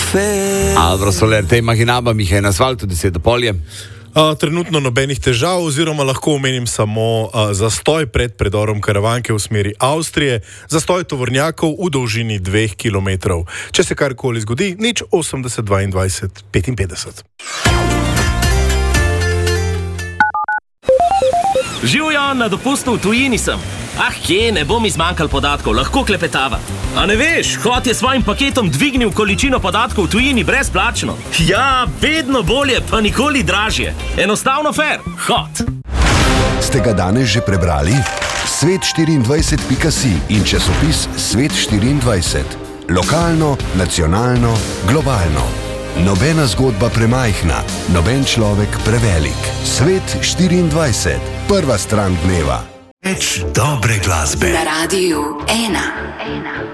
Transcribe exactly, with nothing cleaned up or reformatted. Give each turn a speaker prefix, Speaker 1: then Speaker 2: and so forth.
Speaker 1: caffè.
Speaker 2: Alvaro Soler, te imaginava Miha na asfaltu, deset do polje.
Speaker 3: Uh, trenutno nobenih težav, oziroma lahko omenim samo uh, zastoj pred predorom Karavanke v smeri Avstrije, zastoj tovornjakov v dolžini dveh kilometrov. Če se karkoli zgodi, nič osemdeset dvaindvajset petinpetdeset.
Speaker 4: Živjo, na dopustu v tujini sem. Ah, kje, ne bo mi zmanjkal podatkov, lahko klepetava. A ne veš, Hot je svojim paketom dvignil količino podatkov v tujini brezplačno. Ja, vedno bolje, pa nikoli dražje. Enostavno fair, Hot.
Speaker 5: Ste ga danes že prebrali? svet štiriindvajset pika si in časopis Svet štiriindvajset. Lokalno, nacionalno, globalno. Nobena zgodba premajhna, noben človek prevelik. Svet štiriindvajset. Prva stran dneva. Več dobre glasbe.
Speaker 1: Na radiju ena.